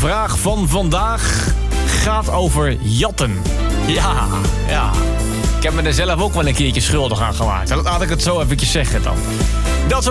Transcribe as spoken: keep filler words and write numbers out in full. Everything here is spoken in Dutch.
vraag van vandaag gaat over jatten. Ja, ja. Ik heb me er zelf ook wel een keertje schuldig aan gemaakt. Laat ik het zo eventjes zeggen dan. Dat